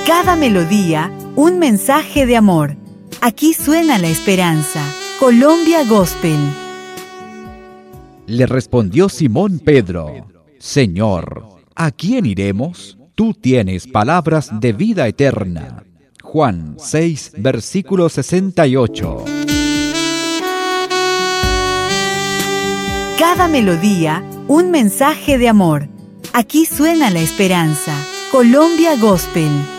Cada melodía, un mensaje de amor. Aquí suena la esperanza. Colombia Gospel. Le respondió Simón Pedro: Señor, ¿a quién iremos? Tú tienes palabras de vida eterna. Juan 6, versículo 68. Cada melodía, un mensaje de amor. Aquí suena la esperanza. Colombia Gospel.